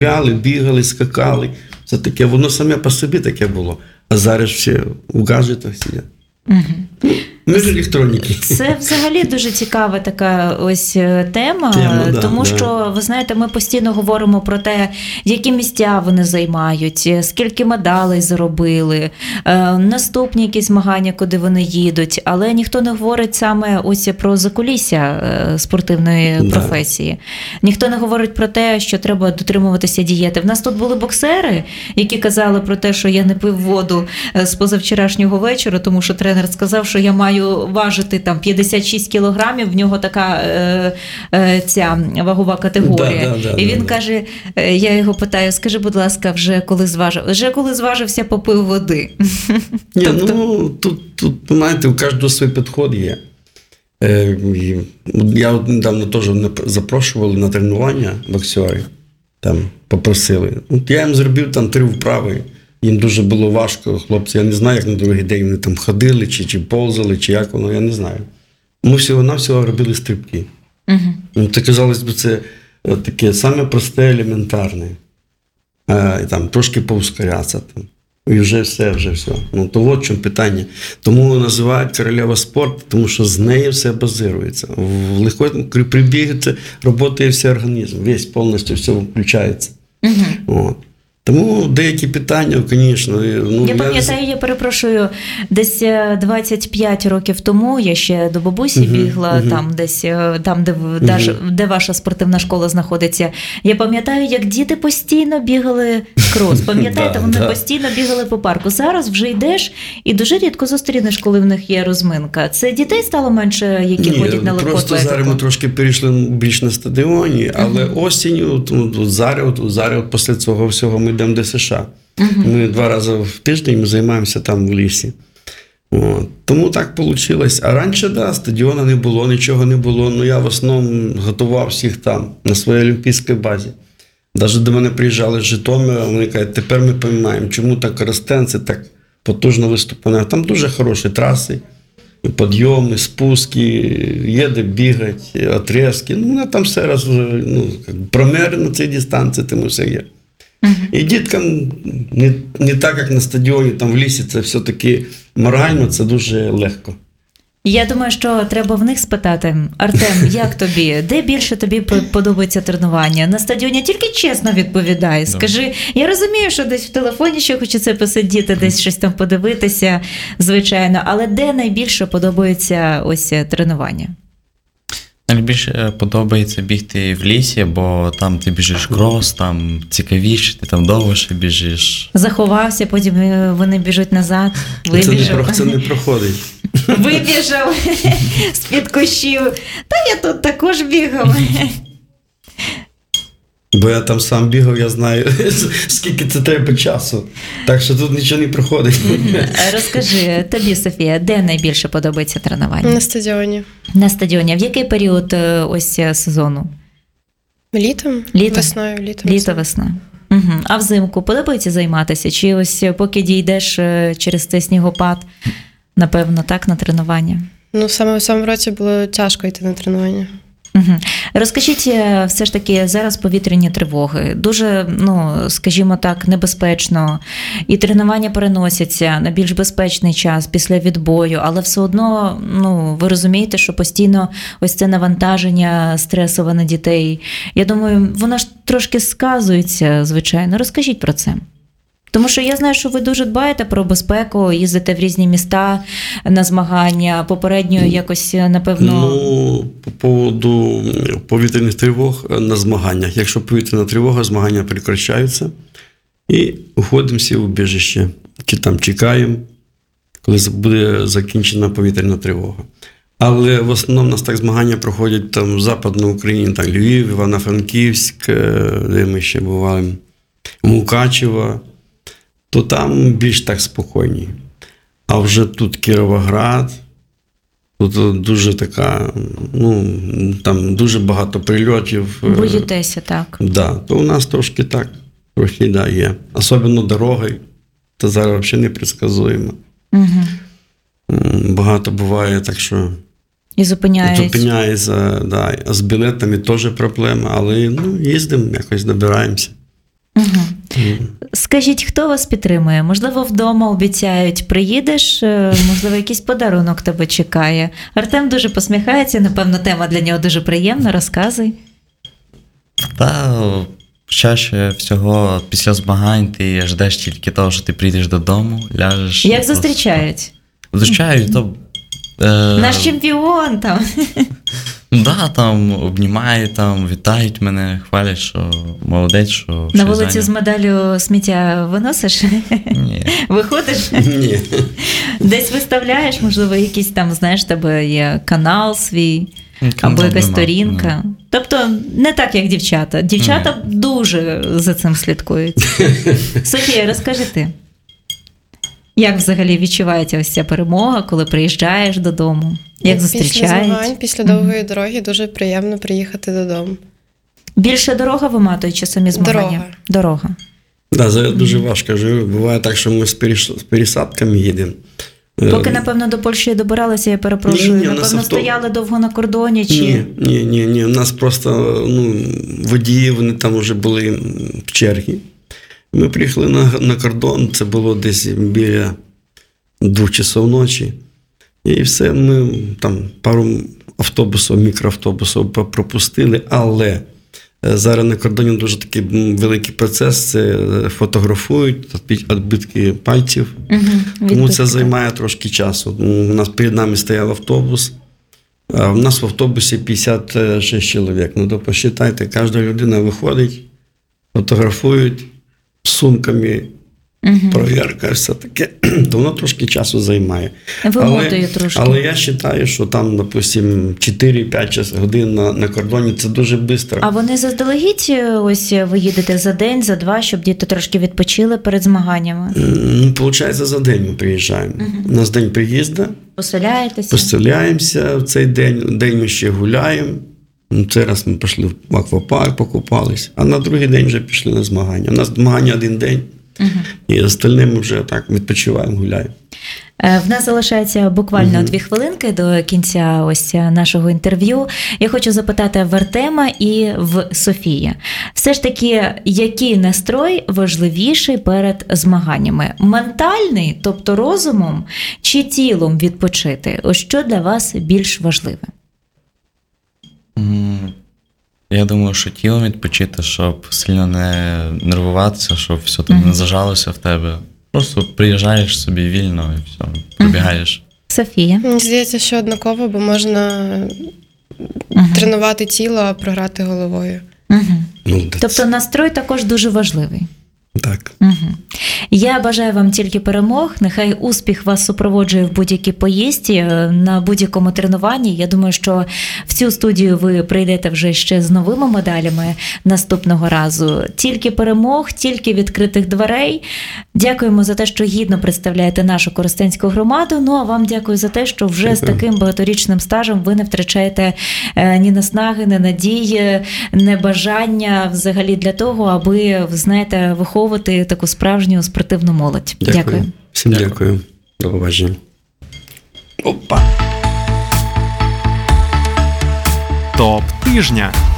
гуляли, бігали, скакали. Це таке, воно саме по собі таке було. А зараз всі у гаджетах сидять. Ми ж електроніки. Це взагалі дуже цікава така ось тема, тому що, ви знаєте, ми постійно говоримо про те, які місця вони займають, скільки медалей заробили, наступні якісь змагання, куди вони їдуть, але ніхто не говорить саме ось про закулісся спортивної професії. Ніхто не говорить про те, що треба дотримуватися дієти. В нас тут були боксери, які казали про те, що я не пив воду з позавчорашнього вечора, тому що тренер сказав, що я маю важити там 56 кілограмів, в нього така ця вагова категорія. І він каже, я його питаю, скажи, будь ласка, вже коли зважив? Вже коли зважився, попив води. Ні, ну, тут, знаєте, у кожного свій підход є. Я недавно теж запрошували на тренування боксерів, там попросили. Я їм зробив там 3 вправи. Їм дуже було важко, хлопці, я не знаю, як на другий день вони там ходили, чи повзали, чи як воно, я не знаю. Ми всього-навсього робили стрибки. Це, казалось би, це таке саме просте, елементарне. Там трошки поускорятися. Там. І вже все. Ну, то от в чому питання. Тому називають королева спорту, тому що з неї все базирується. В легкому прибігу це працює весь організм, весь повністю все включається. От. Тому деякі питання, звісно... Ну, я пам'ятаю, я перепрошую, десь 25 років тому я ще до бабусі бігла, там, десь, там де ваша спортивна школа знаходиться. Я пам'ятаю, як діти постійно бігали крос. Пам'ятаєте, вони постійно бігали по парку. Зараз вже йдеш і дуже рідко зустрінеш, коли в них є розминка. Це дітей стало менше, які ходять на легку атлетику? Просто зараз ми трошки перейшли більш на стадіоні, але осінню, зараз після цього всього ми йдемо до США. Ми 2 рази в тиждень ми займаємося там в лісі. От. Тому так вийшло. А раніше, стадіону не було, нічого не було. Ну, я в основному готував всіх там, на своїй олімпійській базі. Навіть до мене приїжджали з Житомира, вони кажуть, тепер ми розуміємо, чому так Коростенці так потужно виступає. Там дуже хороші траси, і підйоми, спуски, є де бігати, отрізки. Ну, там все раз промери на цій дистанції, тому все є. І діткам не так, як на стадіоні, там в лісі, це все-таки морально, це дуже легко. Я думаю, що треба в них спитати. Артем, як тобі? Де більше тобі подобається тренування? На стадіоні? Тільки чесно відповідай. Скажи, я розумію, що десь в телефоні ще хочеться посидіти, десь щось там подивитися, звичайно, але де найбільше подобається ось тренування? Найбільше подобається бігти в лісі, бо там ти біжиш крос, там цікавіше, ти там довше біжиш. Заховався, потім вони біжуть назад, вибіжав. Це не проходить. Вибіжав з-під кущів. Та я тут також бігав. Бо я там сам бігав, я знаю, скільки це треба часу. Так що тут нічого не проходить. Розкажи, тобі, Софія, де найбільше подобається тренування? На стадіоні. На стадіоні. В який період ось сезону? Літом? Весною. Літо-весна. А взимку подобається займатися? Чи ось поки дійдеш через цей снігопад, напевно, так, на тренування? Ну, саме в цьому році було тяжко йти на тренування. Розкажіть, все ж таки, зараз повітряні тривоги. Дуже, скажімо так, небезпечно. І тренування переносяться на більш безпечний час після відбою, але все одно, ви розумієте, що постійно ось це навантаження стресове на дітей. Я думаю, воно ж трошки сказується, звичайно. Розкажіть про це. Тому що я знаю, що ви дуже дбаєте про безпеку, їздите в різні міста на змагання, попередньо якось, напевно... По поводу повітряних тривог на змаганнях. Якщо повітряна тривога, змагання прекращаються і уходимо всі в убіжище. Чи там чекаємо, коли буде закінчена повітряна тривога. Але в основному у нас так змагання проходять там в Западній Україні, так, Львів, Івано-Франківськ, де ми ще бували, Мукачево, то там більш так спокійні. А вже тут Кіровоград, тут дуже така, там дуже багато прильотів. Боїтеся, так? Да, то у нас трошки так, є. Особливо дороги, то зараз взагалі непредсказуємо. Багато буває, так що... І зупиняється, да. А з білетами теж проблема, але їздимо, якось добираємося. Скажіть, хто вас підтримує? Можливо, вдома обіцяють, приїдеш, можливо, якийсь подарунок тебе чекає. Артем дуже посміхається, напевно, тема для нього дуже приємна, розказуй. Та чаще всього після змагань ти ждеш тільки того, що ти прийдеш додому, ляжеш. Як зустрічають? Зустрічають, то... Наш чемпіон там. Да, там обнімають, там вітають мене, хвалять, що молодець, що на вулицю з медаллю сміття виносиш? Ні. Виходиш? Ні. Десь виставляєш, можливо, якийсь там, знаєш, тебе є канал свій, або якась сторінка. Тобто не так, як дівчата. Дівчата дуже за цим слідкують. Софія, розкажи ти. Як взагалі відчувається ось ця перемога, коли приїжджаєш додому? Як зустрічають? Після змагань, після довгої дороги дуже приємно приїхати додому. Більше дорога виматує чи самі змагання? Дорога. Так, зараз дуже важко. Буває так, що ми з пересадками їдемо. Поки, напевно, до Польщі добиралися, я перепрошую, ні, напевно, стояли довго на кордоні? Чи... Ні. У нас просто водії, вони там вже були в чергі. Ми приїхали на кордон, це було десь біля 2 часов ночі. І все, ми там пару автобусів, мікроавтобусів пропустили, але зараз на кордоні дуже такий великий процес, це фотографують, відбитки пальців, тому це займає трошки часу. У нас перед нами стояв автобус, а в нас в автобусі 56 чоловік. Ну, то посчитайте, кожна людина виходить, фотографують, з сумками, провірка, все таке, то воно трошки часу займає. Вимотує трошки. Але я вважаю, що там, допустимо, 4-5 годин на кордоні, це дуже швидко. А вони заздалегідь, ось ви їдете за день, за 2, щоб діти трошки відпочили перед змаганнями? Виходить, за день ми приїжджаємо. У нас день приїзду. Поселяємося в цей день ми ще гуляємо. Цей раз ми пішли в аквапарк, покупались, а на другий день вже пішли на змагання. У нас змагання 1 день, і остальне ми вже так відпочиваємо, гуляємо. В нас залишається буквально 2 хвилинки до кінця ось нашого інтерв'ю. Я хочу запитати в Артема і в Софії. Все ж таки, який настрой важливіший перед змаганнями? Ментальний, тобто розумом, чи тілом відпочити? Ось що для вас більш важливе? Я думаю, що тілом відпочити, щоб сильно не нервуватися, щоб все там не зажалося в тебе. Просто приїжджаєш собі вільно і все, пробігаєш. Софія? Мені здається, що однаково, бо можна тренувати тіло, а програти головою. Тобто настрой також дуже важливий. Так. Я бажаю вам тільки перемог. Нехай успіх вас супроводжує в будь-якій поїздці, на будь-якому тренуванні. Я думаю, що в цю студію ви прийдете вже ще з новими медалями наступного разу. Тільки перемог, тільки відкритих дверей. Дякуємо за те, що гідно представляєте нашу Коростенську громаду. Ну, а вам дякую за те, що вже з таким багаторічним стажем ви не втрачаєте ні наснаги, ні надії, ні бажання взагалі для того, аби, знаєте, виховувати таку справжню спортивну молодь. Дякую. Всім дякую. До побачення. Топ тижня.